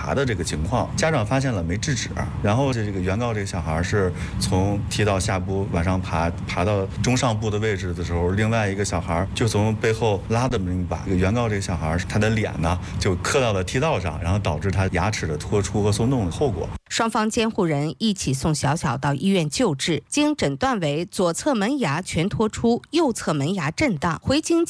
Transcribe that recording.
爬的这个情况，家长发现了没制止，然后这个原告这个小孩是从踢到下部往上爬到中上部的位置的时候，另外一个小孩就从背后拉的那一把，这个原告这个小孩他的脸呢就磕到了踢道上，然后导致他牙齿的脱出和松动的后果。 双方监护人一起送小小到医院救治，经诊断为左侧门牙全脱出，右侧门牙震荡，回经